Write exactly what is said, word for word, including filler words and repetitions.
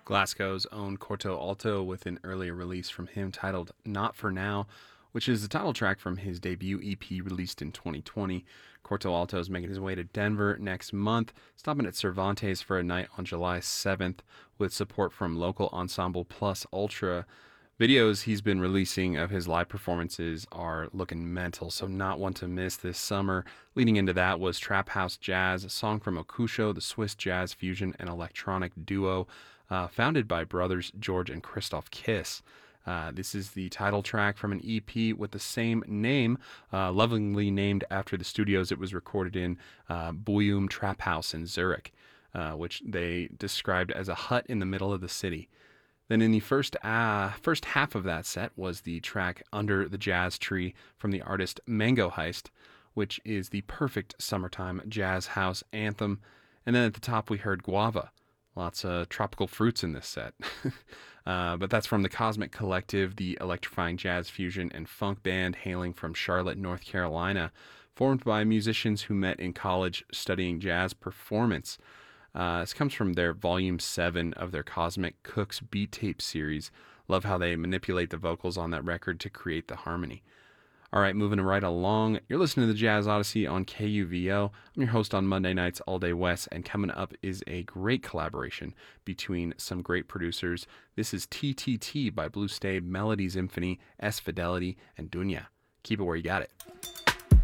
Glasgow's own Corto Alto with an earlier release from him titled Not For Now, which is the title track from his debut E P released in twenty twenty. Corto Alto is making his way to Denver next month, stopping at Cervantes for a night on July seventh with support from local ensemble Plus Ultra. Videos he's been releasing of his live performances are looking mental, so not one to miss this summer. Leading into that was Trap House Jazz, a song from Okusho, the Swiss jazz fusion and electronic duo uh, founded by brothers George and Christoph Kiss. Uh, this is the title track from an E P with the same name, uh, lovingly named after the studios it was recorded in, uh, Boyum Trap House in Zurich, uh, which they described as a hut in the middle of the city. Then in the first uh, first half of that set was the track Under the Jazz Tree from the artist Mango Heist, which is the perfect summertime jazz house anthem. And then at the top we heard Guava. Lots of tropical fruits in this set. uh, but that's from the Cosmic Collective, the electrifying jazz fusion and funk band hailing from Charlotte, North Carolina, formed by musicians who met in college studying jazz performance. Uh, this comes from their volume seven of their Cosmic Cooks beat tape series. Love how they manipulate the vocals on that record to create the harmony. All right, moving right along. You're listening to the Jazz Odyssey on K U V O. I'm your host on Monday nights, All Day West, and coming up is a great collaboration between some great producers. This is T T T by Blue Stave, Melodies Infinity, S Fidelity, and Dunya. Keep it where you got it.